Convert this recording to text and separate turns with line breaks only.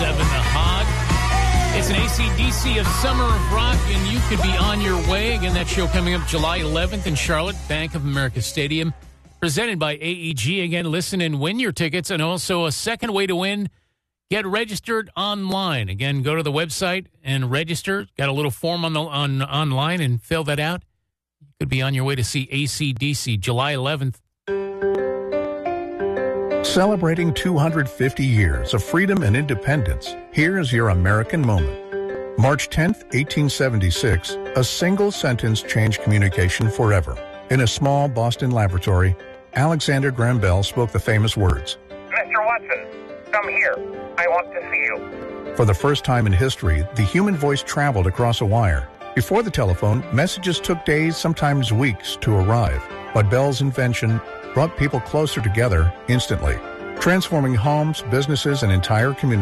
7, The Hog. It's an AC/DC of Summer of Rock, and you could be on your way. Again, that show coming up July 11th in Charlotte, Bank of America Stadium. Presented by AEG. Again, listen and win your tickets. And also a second way to win, get registered online. Again, go to the website and register. Got a little form on online and fill that out. You could be on your way to see AC/DC July 11th.
Celebrating 250 years of freedom and independence, here's your American moment. March 10th, 1876, a single sentence changed communication forever. In a small Boston laboratory, Alexander Graham Bell spoke the famous words,
"Mr. Watson, come here. I want to see you."
For the first time in history, the human voice traveled across a wire. Before the telephone, messages took days, sometimes weeks, to arrive. But Bell's invention brought people closer together instantly, transforming homes, businesses, and entire communities.